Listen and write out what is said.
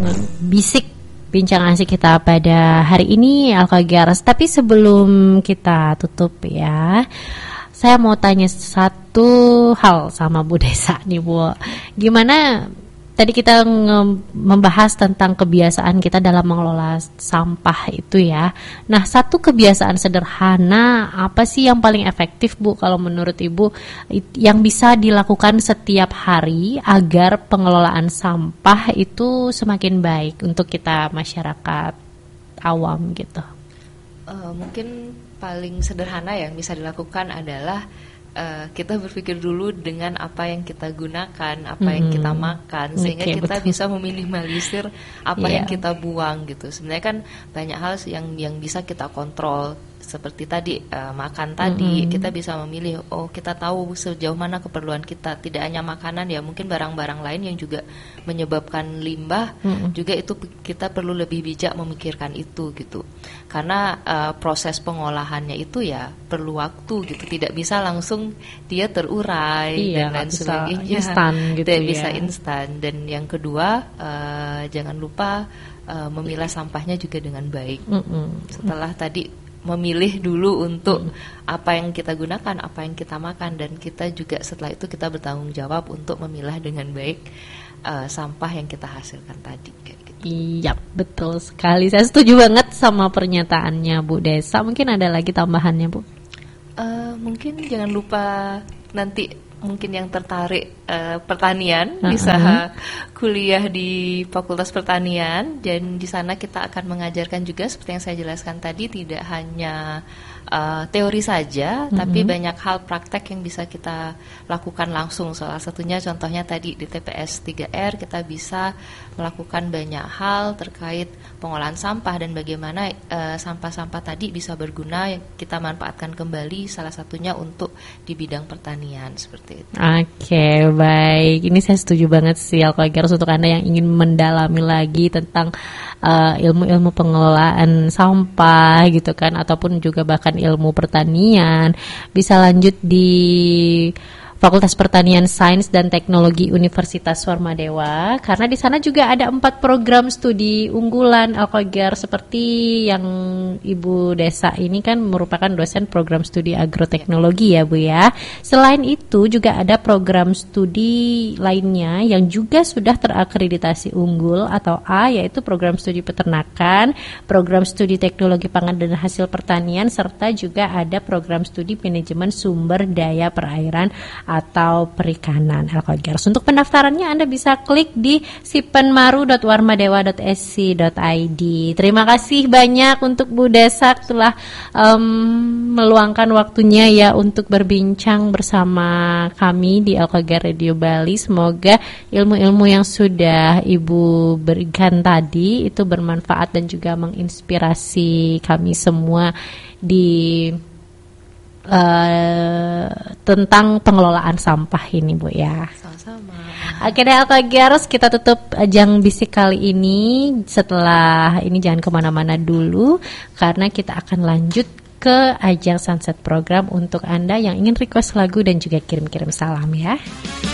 bisik bincang asik kita pada hari ini Alkagers. Tapi sebelum kita tutup ya, saya mau tanya satu hal sama Bu Desa nih Bu. Gimana tadi kita membahas tentang kebiasaan kita dalam mengelola sampah itu ya. Nah, satu kebiasaan sederhana apa sih yang paling efektif Bu kalau menurut Ibu yang bisa dilakukan setiap hari agar pengelolaan sampah itu semakin baik untuk kita masyarakat awam gitu? Mungkin paling sederhana yang bisa dilakukan adalah kita berpikir dulu dengan apa yang kita gunakan, apa yang kita makan, sehingga kita bisa meminimalisir apa yang kita buang gitu. Sebenarnya kan banyak hal yang bisa kita kontrol, seperti tadi makan tadi, kita bisa memilih, kita tahu sejauh mana keperluan kita, tidak hanya makanan ya, mungkin barang-barang lain yang juga menyebabkan limbah, juga itu kita perlu lebih bijak memikirkan itu gitu. Karena proses pengolahannya itu ya perlu waktu gitu, tidak bisa langsung dia terurai dan lain sebagainya, instan gitu, tidak bisa instan. Dan yang kedua, jangan lupa memilah sampahnya juga dengan baik. Setelah tadi memilih dulu untuk apa yang kita gunakan, apa yang kita makan, dan kita juga setelah itu kita bertanggung jawab untuk memilah dengan baik sampah yang kita hasilkan tadi kayak gitu. Iya, betul sekali. Saya setuju banget sama pernyataannya Bu Desa. Mungkin ada lagi tambahannya Bu? Mungkin jangan lupa nanti mungkin yang tertarik pertanian bisa kuliah di Fakultas Pertanian, dan di sana kita akan mengajarkan juga seperti yang saya jelaskan tadi, tidak hanya teori saja, tapi banyak hal praktek yang bisa kita lakukan langsung. Salah satunya contohnya tadi di TPS 3R kita bisa melakukan banyak hal terkait pengolahan sampah dan bagaimana sampah-sampah tadi bisa berguna, kita manfaatkan kembali, salah satunya untuk di bidang pertanian seperti itu. Oke, baik. Ini saya setuju banget sih Alkagers, untuk Anda yang ingin mendalami lagi tentang ilmu-ilmu pengelolaan sampah gitu kan, ataupun juga bahkan ilmu pertanian, bisa lanjut di Fakultas Pertanian Sains dan Teknologi Universitas Warmadewa, karena di sana juga ada 4 program studi unggulan Alkagers, seperti yang Ibu Desa ini kan merupakan dosen program studi agroteknologi ya Bu ya. Selain itu juga ada program studi lainnya yang juga sudah terakreditasi unggul atau A, yaitu program studi peternakan, program studi teknologi pangan dan hasil pertanian, serta juga ada program studi manajemen sumber daya perairan atau perikanan Alkagers. Untuk pendaftarannya Anda bisa klik di sipenmaru.warmadewa.sc.id. Terima kasih banyak untuk Bu Desa telah meluangkan waktunya ya untuk berbincang bersama kami di Alkagers Radio Bali. Semoga ilmu-ilmu yang sudah Ibu berikan tadi itu bermanfaat dan juga menginspirasi kami semua di tentang pengelolaan sampah ini Bu ya. Sama-sama. Oke deh Alkagers, kita tutup ajang bisik kali ini. Setelah ini jangan kemana-mana dulu, karena kita akan lanjut ke ajang Sunset Program untuk Anda yang ingin request lagu dan juga kirim-kirim salam ya.